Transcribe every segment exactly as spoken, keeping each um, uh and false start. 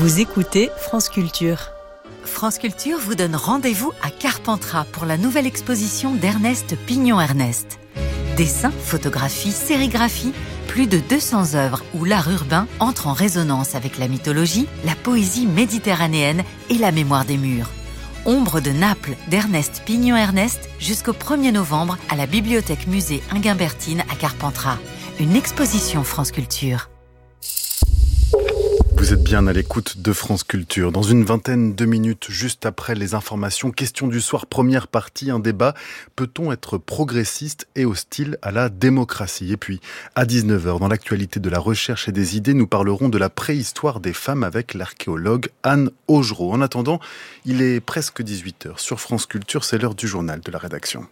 Vous écoutez France Culture. France Culture vous donne rendez-vous à Carpentras pour la nouvelle exposition d'Ernest Pignon-Ernest. Dessins, photographies, sérigraphies, plus de deux cents œuvres où l'art urbain entre en résonance avec la mythologie, la poésie méditerranéenne et la mémoire des murs. Ombre de Naples d'Ernest Pignon-Ernest jusqu'au premier novembre à la Bibliothèque Musée Inguimbertine à Carpentras. Une exposition France Culture. Vous êtes bien à l'écoute de France Culture. Dans une vingtaine de minutes, juste après les informations, question du soir, première partie, un débat. Peut-on être progressiste et hostile à la démocratie ? Et puis, à dix-neuf heures, dans l'actualité de la recherche et des idées, nous parlerons de la préhistoire des femmes avec l'archéologue Anne Augereau. En attendant, il est presque dix-huit heures. Sur France Culture, c'est l'heure du journal de la rédaction.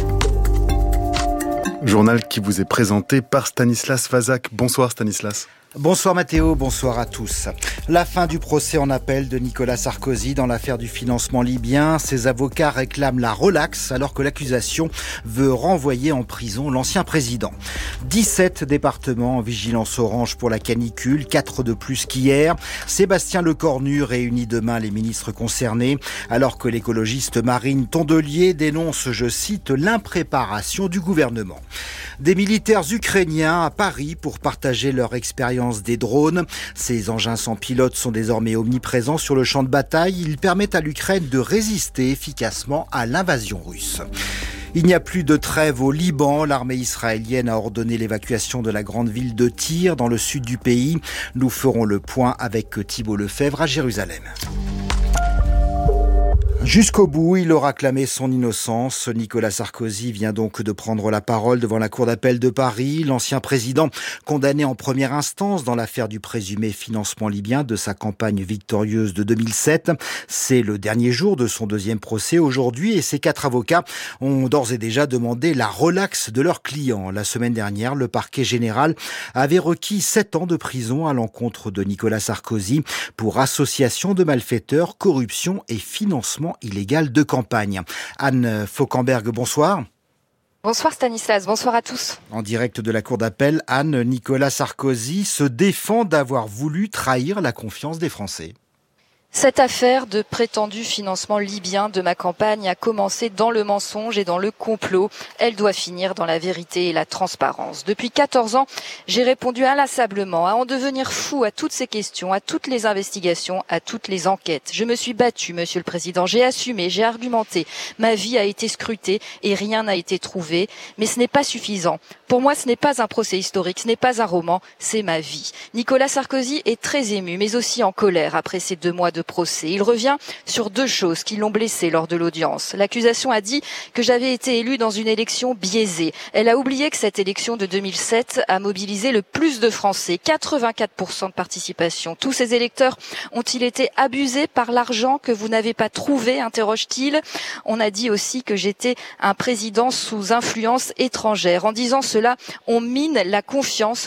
Journal qui vous est présenté par Stanislas Vazak. Bonsoir Stanislas. Bonsoir Mathéo, bonsoir à tous. La fin du procès en appel de Nicolas Sarkozy dans l'affaire du financement libyen. Ses avocats réclament la relaxe alors que l'accusation veut renvoyer en prison l'ancien président. dix-sept départements en vigilance orange pour la canicule, quatre de plus qu'hier. Sébastien Lecornu réunit demain les ministres concernés alors que l'écologiste Marine Tondelier dénonce, je cite, l'impréparation du gouvernement. Des militaires ukrainiens à Paris pour partager leur expérience des drones. Ces engins sans pilote sont désormais omniprésents sur le champ de bataille. Ils permettent à l'Ukraine de résister efficacement à l'invasion russe. Il n'y a plus de trêve au Liban. L'armée israélienne a ordonné l'évacuation de la grande ville de Tyr dans le sud du pays. Nous ferons le point avec Thibault Lefebvre à Jérusalem. Jusqu'au bout, il aura clamé son innocence. Nicolas Sarkozy vient donc de prendre la parole devant la cour d'appel de Paris. L'ancien président, condamné en première instance dans l'affaire du présumé financement libyen de sa campagne victorieuse de deux mille sept. C'est le dernier jour de son deuxième procès aujourd'hui et ses quatre avocats ont d'ores et déjà demandé la relaxe de leurs clients. La semaine dernière, le parquet général avait requis sept ans de prison à l'encontre de Nicolas Sarkozy pour association de malfaiteurs, corruption et financement illégal de campagne. Anne Fauquemberg, bonsoir. Bonsoir Stanislas, bonsoir à tous. En direct de la cour d'appel, Anne, Nicolas Sarkozy se défend d'avoir voulu trahir la confiance des Français. Cette affaire de prétendu financement libyen de ma campagne a commencé dans le mensonge et dans le complot. Elle doit finir dans la vérité et la transparence. Depuis quatorze ans, j'ai répondu inlassablement à en devenir fou à toutes ces questions, à toutes les investigations, à toutes les enquêtes. Je me suis battue, Monsieur le Président. J'ai assumé, j'ai argumenté. Ma vie a été scrutée et rien n'a été trouvé. Mais ce n'est pas suffisant. Pour moi, ce n'est pas un procès historique, ce n'est pas un roman, c'est ma vie. Nicolas Sarkozy est très ému, mais aussi en colère après ces deux mois de procès. Il revient sur deux choses qui l'ont blessé lors de l'audience. L'accusation a dit que j'avais été élu dans une élection biaisée. Elle a oublié que cette élection de deux mille sept a mobilisé le plus de Français, quatre-vingt-quatre pour cent de participation. Tous ces électeurs ont-ils été abusés par l'argent que vous n'avez pas trouvé, interroge-t-il. On a dit aussi que j'étais un président sous influence étrangère. En disant cela, on mine la confiance